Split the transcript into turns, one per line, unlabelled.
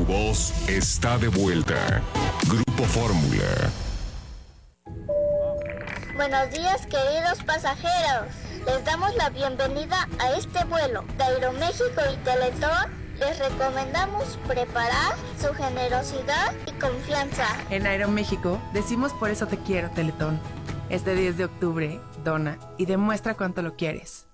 voz está de vuelta. Grupo Fórmula.
Buenos días, queridos pasajeros. Les damos la bienvenida a este vuelo de Aeroméxico y Teletón. Les recomendamos preparar su generosidad y confianza.
En Aeroméxico decimos por eso te quiero, Teletón. Este 10 de octubre, dona y demuestra cuánto lo quieres.